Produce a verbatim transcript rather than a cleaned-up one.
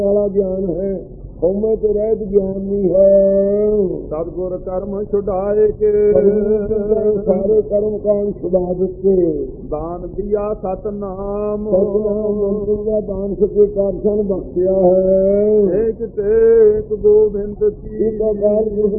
ਵਾਲਾ ਗਿਆਨ ਹੈ, ਹਉਮੈ ਤੋਂ ਰਹਿਤ ਗਿਆਨ ਨਹੀਂ ਹੈ। ਸਤਿਗੁਰ ਕਰਮ ਛੁਡਾਏ ਕੇ ਸਾਰੇ ਕਰਮ ਕਾਂਡ ਛੁਡਾ ਦਿੱਤੇ। ਦਾਨ ਦਿਆ ਸਤਨਾਮ ਸਤਿਨਾਮ ਮੰਤਰ ਦਾ ਦਾਨ ਸੱਚੇ ਪਾਤਸ਼ਾਹ ਨੇ ਬਖਸ਼ਿਆ ਹੈ। ਏਕ ਟੇਕ ਗੋਬਿੰਦ ਕੀ ਇੱਕ ਅਕਾਲ ਪੁਰਖ